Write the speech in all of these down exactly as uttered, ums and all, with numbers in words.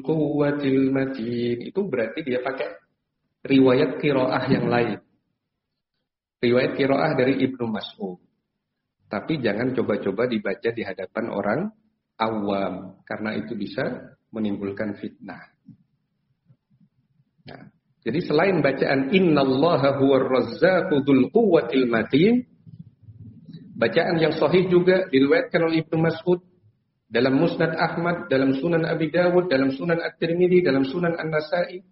quwwatil matin. Itu berarti dia pakai riwayat qiraah yang lain. Riwayat qiraah dari Ibnu Mas'ud. Tapi jangan coba-coba dibaca di hadapan orang awam, karena itu bisa menimbulkan fitnah. Nah, jadi selain bacaan innallaha huwar razzaqu dzul quwwatil matin, bacaan yang sahih juga diriwayatkan oleh Ibnu Mas'ud dalam Musnad Ahmad, dalam Sunan Abi Dawud, dalam Sunan At-Tirmidzi, dalam Sunan An-Nasa'i.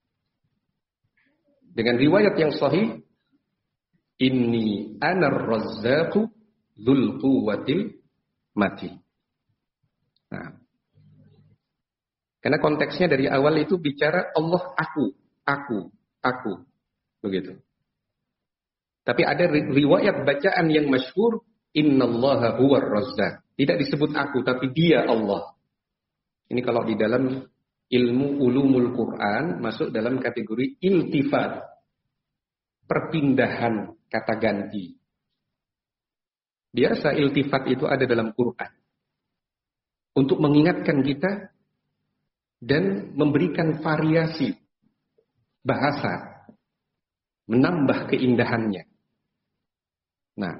Dengan riwayat yang sahih, inni anar razzaqu dzul quwwatil matin. Nah, karena konteksnya dari awal itu bicara Allah aku, aku, aku, begitu. Tapi ada riwayat bacaan yang masyhur, innallaha huwar razzaq. Tidak disebut aku, tapi dia Allah. Ini kalau di dalam ilmu ulumul Quran masuk dalam kategori iltifat, perpindahan kata ganti. Biasa iltifat itu ada dalam Quran untuk mengingatkan kita dan memberikan variasi bahasa, menambah keindahannya. Nah,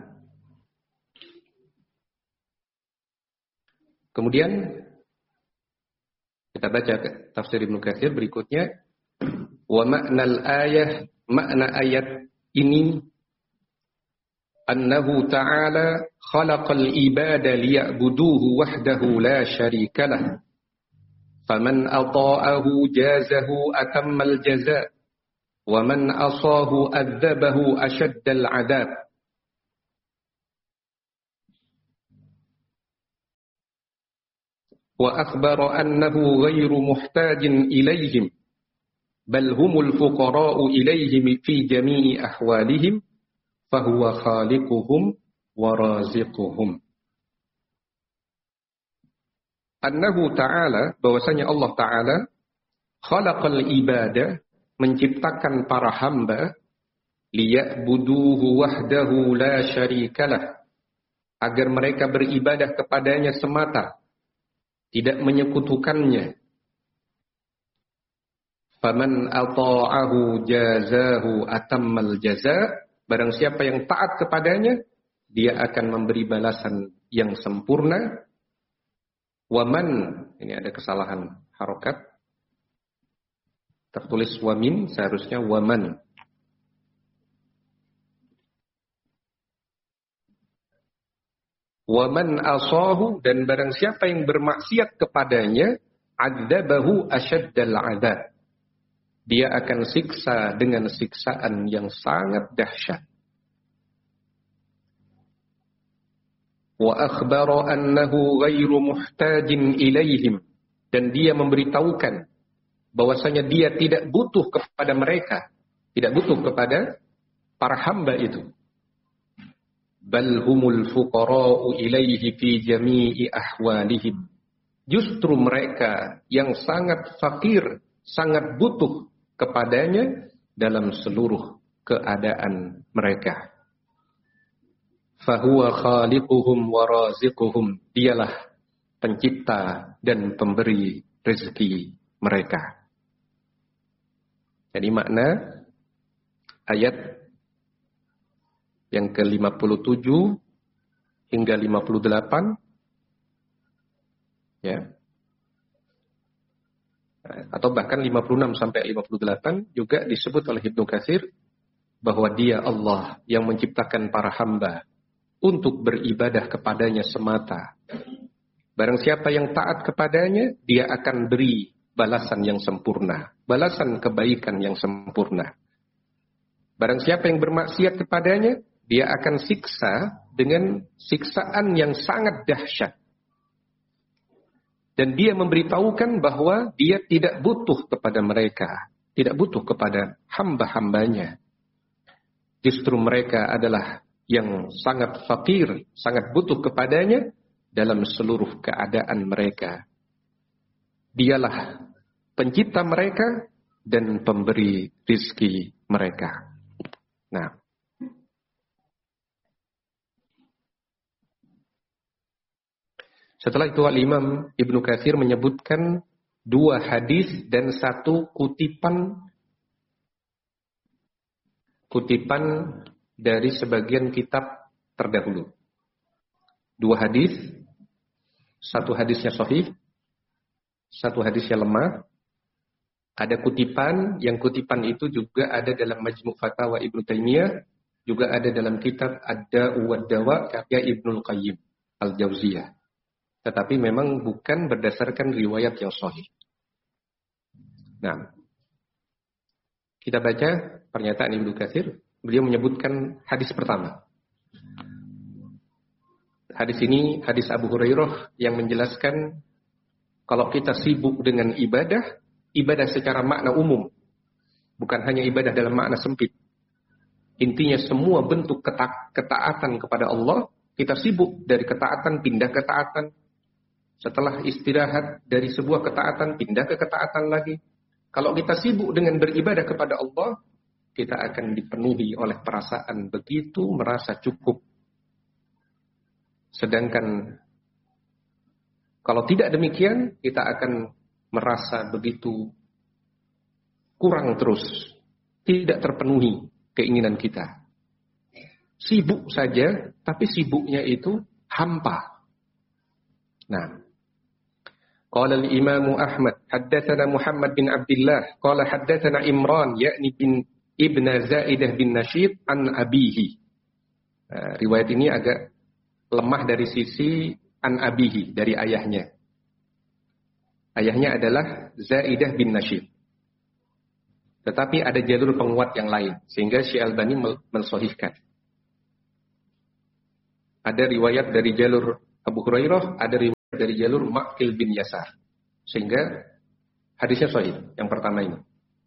kemudian kita baca tafsir Ibnu Katsir berikutnya, wa ma'nal ayah, makna ayat ini annahu ta'ala khalaqal ibada liya'buduhu wahdahu la syarika lah. Faman ata'ahu jazahu atammal jaza' wa man asahu adzabahu ashaddal 'adzab. Wa akhbara annahu ghairu muhtajin ilaihim bal humul fuqara'u ilaihim fi jami'i ahwalihim fahuwa khaliquhum wa raziquhum. Annahu ta'ala, bahwasanya Allah Ta'ala khalaqal ibadah, menciptakan para hamba, liya'buduhu wahdahu la syarikalah, agar mereka beribadah kepadanya semata, tidak menyekutukannya. Faman ata'ahu jazahu atammal jaza', barang siapa yang taat kepadanya, dia akan memberi balasan yang sempurna. Waman, ini ada kesalahan harokat, tertulis wamin, seharusnya waman. Waman asahu, dan barang siapa yang bermaksiat kepadanya, adzabahu asyaddal 'adzab, dia akan siksa dengan siksaan yang sangat dahsyat. Wa akhbara annahu ghairu muhtajin ilaihim, dan dia memberitahukan bahwasanya dia tidak butuh kepada mereka, tidak butuh kepada para hamba itu. Bal humul fuqara'u ilaihi fi jami'i ahwalihim, justru mereka yang sangat fakir, sangat butuh kepadanya dalam seluruh keadaan mereka. Fahuwa khaliquhum wa raziquhum, dialah pencipta dan pemberi rezeki mereka. Jadi makna ayat yang ke lima puluh tujuh hingga lima puluh delapan, ya, atau bahkan lima puluh enam sampai lima puluh delapan juga disebut oleh Ibnu Katsir bahwa dia Allah yang menciptakan para hamba untuk beribadah kepadanya semata. Barang siapa yang taat kepadanya, dia akan beri balasan yang sempurna, balasan kebaikan yang sempurna. Barang siapa yang bermaksiat kepadanya, dia akan siksa dengan siksaan yang sangat dahsyat. Dan dia memberitahukan bahwa dia tidak butuh kepada mereka, tidak butuh kepada hamba-hambanya. Justru mereka adalah yang sangat fakir, sangat butuh kepadanya dalam seluruh keadaan mereka. Dialah pencipta mereka dan pemberi rizki mereka. Nah, setelah itu Al-Imam Ibnu Katsir menyebutkan dua hadis dan satu kutipan kutipan dari sebagian kitab terdahulu. Dua hadis, satu hadisnya sahih, satu hadisnya lemah. Ada kutipan, yang kutipan itu juga ada dalam Majmu' Fatawa Ibnu Taimiyah, juga ada dalam kitab Ad-Da'u wad-Dawa karya Ibnul Qayyim Al-Jauziyah. Tetapi memang bukan berdasarkan riwayat yang sahih. Nah, kita baca pernyataan Ibnu Katsir. Beliau menyebutkan hadis pertama. Hadis ini hadis Abu Hurairah yang menjelaskan kalau kita sibuk dengan ibadah, ibadah secara makna umum, bukan hanya ibadah dalam makna sempit. Intinya semua bentuk keta- ketaatan kepada Allah, kita sibuk dari ketaatan pindah ke ketaatan. Setelah istirahat dari sebuah ketaatan pindah ke ketaatan lagi. Kalau kita sibuk dengan beribadah kepada Allah, kita akan dipenuhi oleh perasaan begitu merasa cukup. Sedangkan kalau tidak demikian, kita akan merasa begitu kurang terus, tidak terpenuhi keinginan kita. Sibuk saja, tapi sibuknya itu hampa. Nah, qala al-Imam Ahmad, haddatsana Muhammad bin Abdullah, qala haddatsana Imran, yakni bin Ibn Zaidah bin Nashid an abihi. Nah, riwayat ini agak lemah dari sisi an abihi, dari ayahnya. Ayahnya adalah Zaidah bin Nashid. Tetapi ada jalur penguat yang lain, sehingga Syekh Albani mensahihkan. Ada riwayat dari jalur Abu Hurairah, ada riwayat dari jalur Ma'qil bin Yasar. Sehingga hadisnya sahih, yang pertama ini.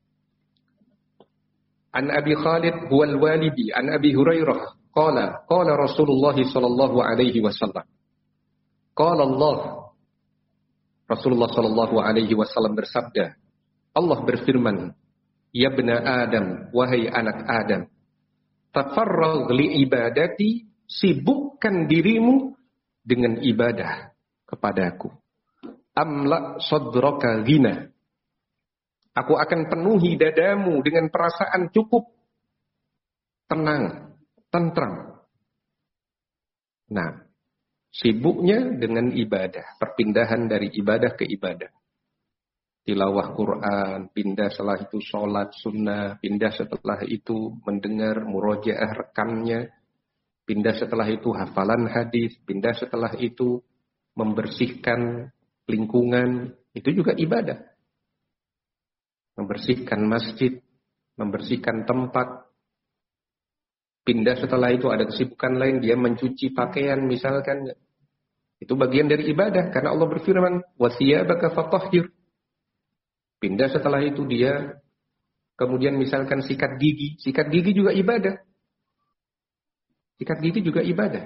An Abi Khalid huwal walidi, an Abi Hurairah, qala, qala Rasulullah sallallahu alaihi wasallam. Qala Allah, Rasulullah sallallahu alaihi wasallam bersabda, Allah berfirman, ya bna Adam, wahai anak Adam, tafarragh li ibadati, sibukkan dirimu dengan ibadah kepadaku. Amla sadraka ghina, aku akan penuhi dadamu dengan perasaan cukup, tenang, tentram. Nah, sibuknya dengan ibadah, perpindahan dari ibadah ke ibadah. Tilawah Quran, pindah setelah itu sholat sunnah, pindah setelah itu mendengar murojaah rekannya, pindah setelah itu hafalan hadis, pindah setelah itu membersihkan lingkungan, itu juga ibadah. Membersihkan masjid, membersihkan tempat. Pindah setelah itu ada kesibukan lain, dia mencuci pakaian misalkan. Itu bagian dari ibadah, karena Allah berfirman, wasiyabaka fatahhir. Pindah setelah itu dia kemudian misalkan sikat gigi. Sikat gigi juga ibadah. Sikat gigi juga ibadah.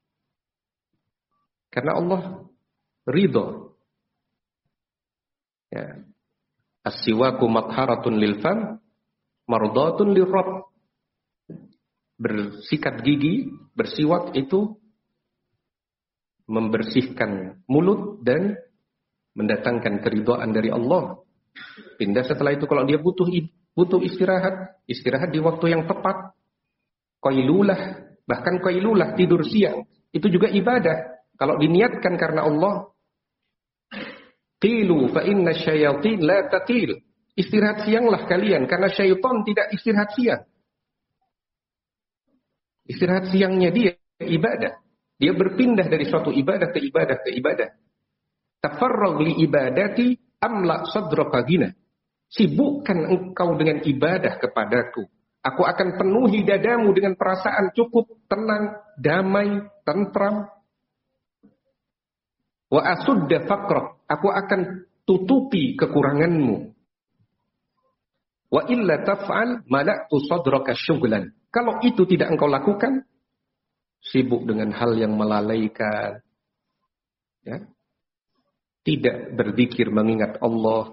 Karena Allah ridho. Ya. As-siwaku matharatun lil fam, mardatun lir rabb. Bersikat gigi, bersiwak itu membersihkan mulut dan mendatangkan keridhaan dari Allah. Pindah setelah itu kalau dia butuh butuh istirahat, istirahat di waktu yang tepat. Qailulah, bahkan qailulah tidur siang, itu juga ibadah. Kalau diniatkan karena Allah. Qilu fa inna syayatin la taqil. Istirahat sianglah kalian karena syaitan tidak istirahat siang. Istirahat siangnya dia ibadah. Dia berpindah dari suatu ibadah ke ibadah ke ibadah. Tafarragh li ibadati amla sadraka ghina. Sibukkan engkau dengan ibadah kepadaku. Aku akan penuhi dadamu dengan perasaan cukup, tenang, damai, tentram. Wa asudda faqrak. Aku akan tutupi kekuranganmu. Wa illa taf'al mala'tu sadraka syughlan. Kalau itu tidak engkau lakukan, sibuk dengan hal yang melalaikan, ya, tidak berzikir mengingat Allah,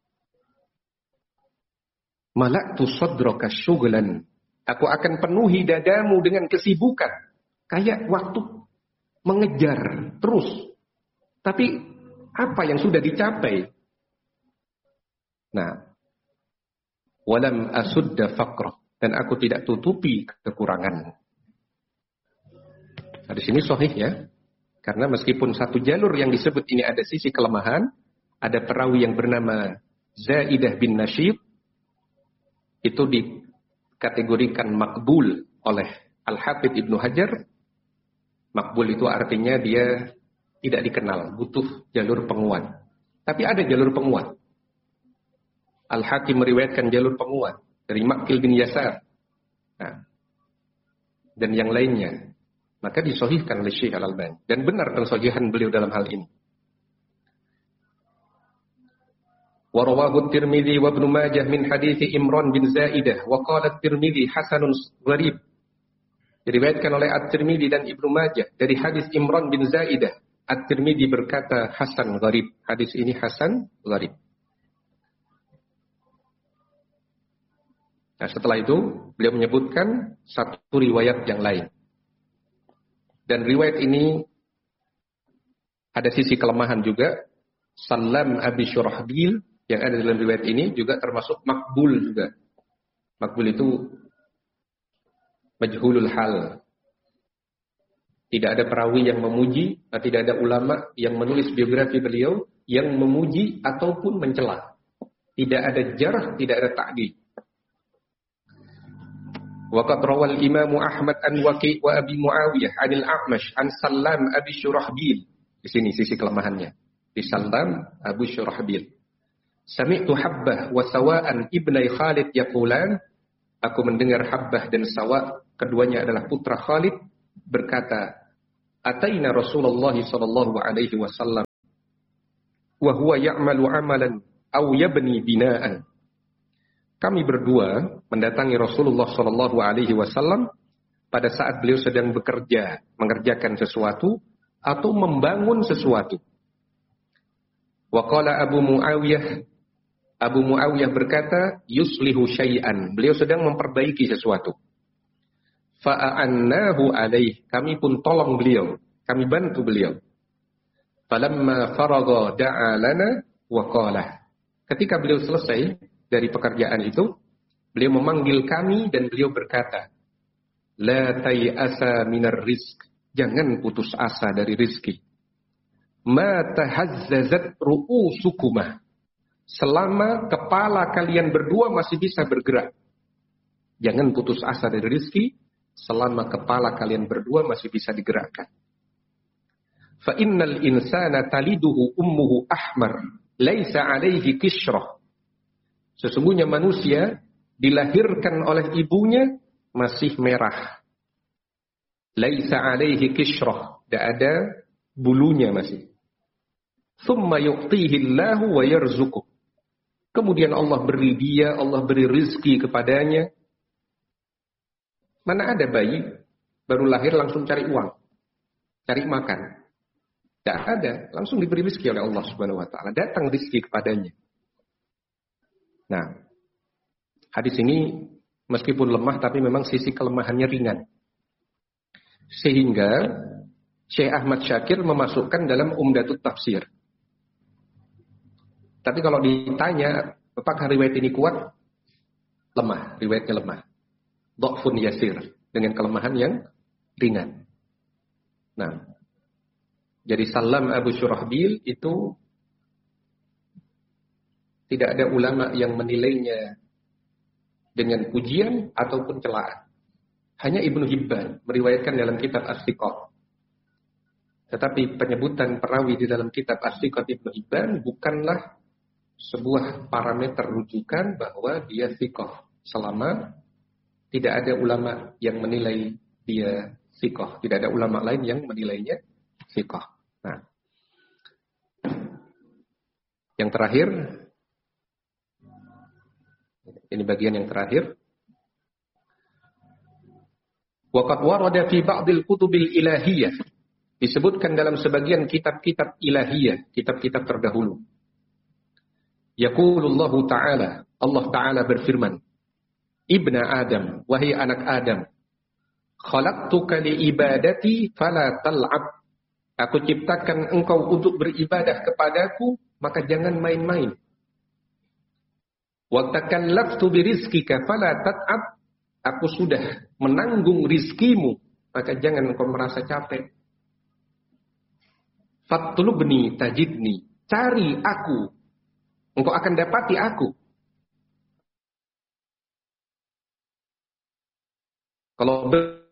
malaktu sadraka syughlan, aku akan penuhi dadamu dengan kesibukan, kayak waktu mengejar terus. Tapi apa yang sudah dicapai? Nah, walam asudda faqrah, dan aku tidak tutupi kekurangan. Nah, di sini sahih ya. Karena meskipun satu jalur yang disebut ini ada sisi kelemahan, ada perawi yang bernama Zaidah bin Nasyid, itu dikategorikan makbul oleh Al-Hafidh Ibnu Hajar. Makbul itu artinya dia tidak dikenal, butuh jalur penguat. Tapi ada jalur penguat. Al-Hakim meriwayatkan jalur penguat dari Maqil bin Yasar. Nah, dan yang lainnya. Maka disahihkan oleh Syekh Al-Albani. Dan benar pensahihan beliau dalam hal ini. Wa rawahu At-Tirmidzi wa Ibnu Majah min hadits Imran bin Zaidah wa qala At-Tirmidzi hasanun gharib. Diriwayatkan oleh At-Tirmidzi dan Ibnu Majah dari hadis Imran bin Zaidah. At-Tirmidzi berkata hasan gharib. Hadis ini hasan gharib. Nah, setelah itu beliau menyebutkan satu riwayat yang lain. Dan riwayat ini ada sisi kelemahan juga. Salam Abi Syurahbil yang ada dalam riwayat ini juga termasuk makbul juga. Makbul itu majhulul hal. Tidak ada perawi yang memuji, tidak ada ulama yang menulis biografi beliau yang memuji ataupun mencela. Tidak ada jarh, tidak ada ta'dil. Waqad rawal Imam Ahmad an Waqi' wa Abi Muawiyah anil A'mash an Salam Abi Syurahbil. Di sini sisi kelemahannya. Di Salam Abu Syurahbil. Sami'tu Habbah wa Sawa'an ibnai Khalid yaqulan. Aku mendengar Habbah dan Sawa, keduanya adalah putra Khalid, berkata, Ataina Rasulullah sallallahu alaihi wasallam wa huwa ya'malu amalan aw yabni bina'an. Kami berdua mendatangi Rasulullah sallallahu alaihi wasallam pada saat beliau sedang bekerja, mengerjakan sesuatu atau membangun sesuatu. Wa qala Abu Muawiyah, Abu Muawiyah berkata, yuslihu syai'an. Beliau sedang memperbaiki sesuatu. Fa'annahu alaih. Kami pun tolong beliau, kami bantu beliau. Falamma faragha da'a lana wa qala. Ketika beliau selesai dari pekerjaan itu, beliau memanggil kami dan beliau berkata, La tay'asa minar rizq. Jangan putus asa dari rizki. Ma tahazzazat ru'usukumah. Selama kepala kalian berdua masih bisa bergerak. Jangan putus asa dari rizki selama kepala kalian berdua masih bisa digerakkan. Fa innal insana taliduhu ummuhu ahmar, laisa alaihi kishrah. Sesungguhnya manusia dilahirkan oleh ibunya masih merah. Laisa alaihi kishrah, tidak ada bulunya masih. Thumma yu'tihi Allahu wa yarzuquh. Kemudian Allah beri dia, Allah beri rizki kepadanya. Mana ada bayi baru lahir langsung cari uang, cari makan? Tidak ada, langsung diberi rizki oleh Allah Subhanahu Wa Taala. Datang rizki kepadanya. Nah, hadis ini meskipun lemah tapi memang sisi kelemahannya ringan. Sehingga Syekh Ahmad Syakir memasukkan dalam Umdatut Tafsir. Tapi kalau ditanya apakah riwayat ini kuat? Lemah, riwayatnya lemah. Dha'fun yasir, dengan kelemahan yang ringan. Nah, jadi Salam Abu Syurahbil itu tidak ada ulama yang menilainya dengan pujian ataupun celaan. Hanya Ibnu Hibban meriwayatkan dalam kitab As-Siqah. Tetapi penyebutan perawi di dalam kitab As-Siqah Ibnu Hibban bukanlah sebuah parameter rujukan bahwa dia siqah, selama tidak ada ulama yang menilai dia siqah, tidak ada ulama lain yang menilainya siqah. Nah, yang terakhir, ini bagian yang terakhir. Waqad warada fi ba'dil kutubil ilahiyah, disebutkan dalam sebagian kitab-kitab ilahiyah, kitab-kitab terdahulu. Yaqulullahu ta'ala, Allah Ta'ala berfirman, Ibna Adam, wahai anak Adam, khalaqtuka li ibadati fala tal'ab. Aku ciptakan engkau untuk beribadah kepadaku, maka jangan main-main. Wa takallaftu birizqika fala tat'ab. Aku sudah menanggung rizkimu, maka jangan engkau merasa capek. Fatlubni tajidni. Cari aku, engkau akan dapati aku. Kalau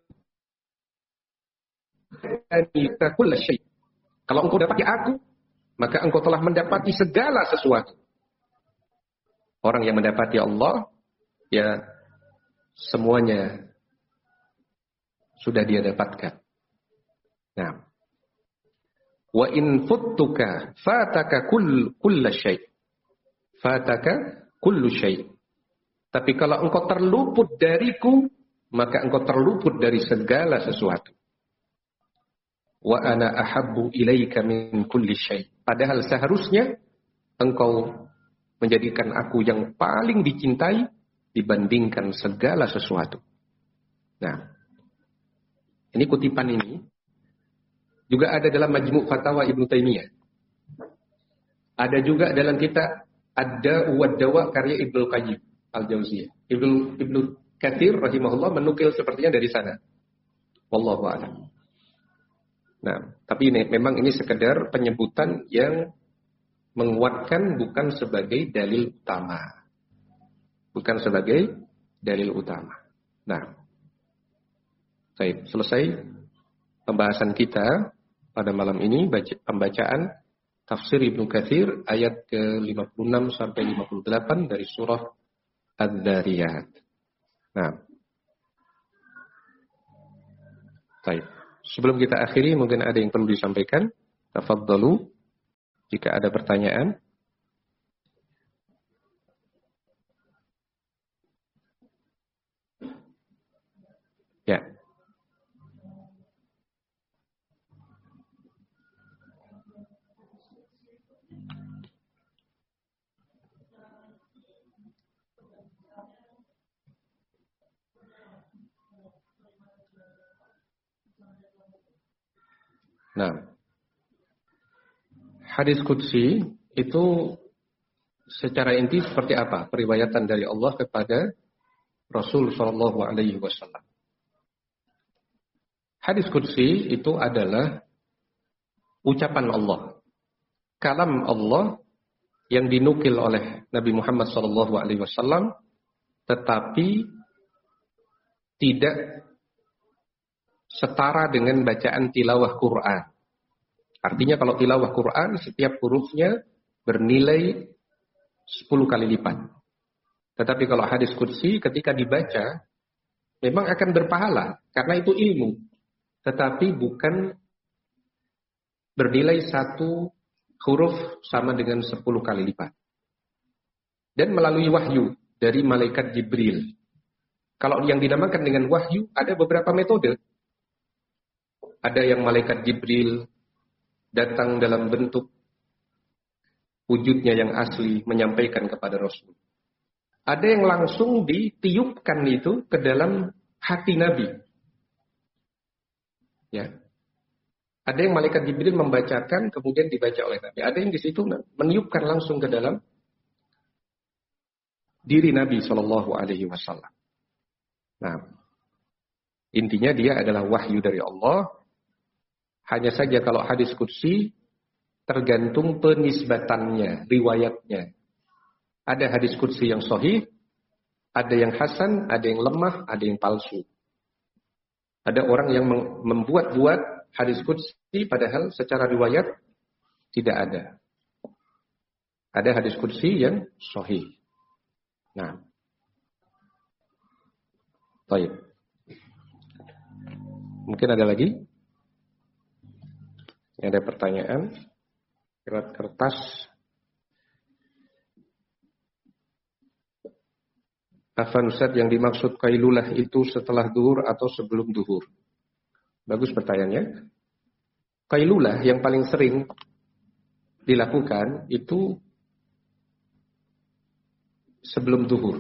kalau engkau dapati aku, maka engkau telah mendapati segala sesuatu. Orang yang mendapati Allah, ya semuanya sudah dia dapatkan. Nah, wa in futtuka fataka kull kulla syai. Fataka kullu syai. Tapi kalau engkau terluput dariku, maka engkau terluput dari segala sesuatu. Wa ana ahabbu ilaika min kulli syai. Padahal seharusnya engkau menjadikan aku yang paling dicintai dibandingkan segala sesuatu. Nah, ini kutipan ini juga ada dalam Majmu' Fatawa Ibnu Taimiyah. Ada juga dalam kitab Ad-Da'u wad-Dawa karya Ibnu Qayyim Al-Jauziyah. Ibnu Ibnu Katsir rahimahullah menukil sepertinya dari sana. Wallahu a'lam. Nah, tapi ini memang ini sekedar penyebutan yang menguatkan, bukan sebagai dalil utama. Bukan sebagai dalil utama. Nah, baik, selesai pembahasan kita pada malam ini, pembacaan tafsir Ibnu Katsir ayat ke lima puluh enam sampai lima puluh delapan dari surah Adz-Dzariyat. Nah, baik. Sebelum kita akhiri, mungkin ada yang perlu disampaikan. Tafadhalu jika ada pertanyaan. Ya. Nah, hadis qudsi itu secara inti seperti apa? Periwayatan dari Allah kepada Rasul Shallallahu Alaihi Wasallam. Hadis qudsi itu adalah ucapan Allah, kalam Allah yang dinukil oleh Nabi Muhammad Shallallahu Alaihi Wasallam, tetapi tidak setara dengan bacaan tilawah Quran. Artinya kalau tilawah Quran, setiap hurufnya bernilai sepuluh kali lipat. Tetapi kalau hadis qudsi ketika dibaca, memang akan berpahala, karena itu ilmu. Tetapi bukan bernilai satu huruf sama dengan sepuluh kali lipat. Dan melalui wahyu dari malaikat Jibril. Kalau yang dinamakan dengan wahyu, ada beberapa metode. Ada yang malaikat Jibril datang dalam bentuk wujudnya yang asli menyampaikan kepada Rasul. Ada yang langsung ditiupkan itu ke dalam hati Nabi. Ya. Ada yang malaikat Jibril membacakan kemudian dibaca oleh Nabi. Ada yang di situ meniupkan langsung ke dalam diri Nabi Shallallahu Alaihi Wasallam. Nah, intinya dia adalah wahyu dari Allah. Hanya saja kalau hadis qudsi tergantung penisbatannya, riwayatnya. Ada hadis qudsi yang sahih, ada yang hasan, ada yang lemah, ada yang palsu. Ada orang yang membuat-buat hadis qudsi padahal secara riwayat tidak ada. Ada hadis qudsi yang sahih. Nah, baik. Mungkin ada lagi? Ada pertanyaan? Surat kertas. Afan Ustaz, yang dimaksud qailulah itu setelah duhur atau sebelum duhur? Bagus pertanyaannya. Qailulah yang paling sering dilakukan itu sebelum duhur.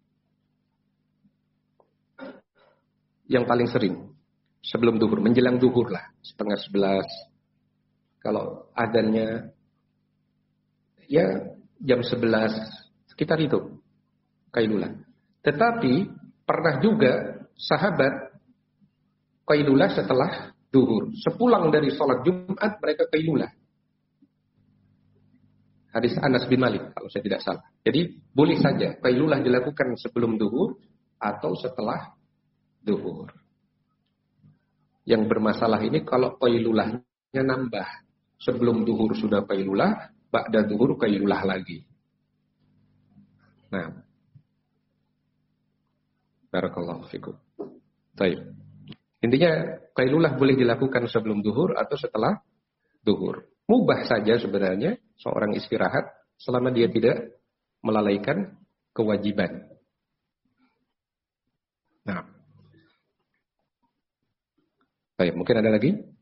Yang paling sering sebelum duhur, menjelang duhur lah, setengah sebelas. Kalau adanya ya jam sebelas, sekitar itu. qailulah. Tetapi pernah juga sahabat qailulah setelah duhur. Sepulang dari sholat Jumat mereka qailulah. Hadis Anas bin Malik kalau saya tidak salah. Jadi boleh saja qailulah dilakukan sebelum duhur atau setelah duhur. Yang bermasalah ini kalau qailulahnya nambah. Sebelum duhur sudah qailulah, ba'da duhur qailulah lagi. Nah. Barakallahu fikum. Baik. Intinya qailulah boleh dilakukan sebelum duhur atau setelah duhur. Mubah saja sebenarnya seorang istirahat selama dia tidak melalaikan kewajiban. Nah. Baik, mungkin ada lagi?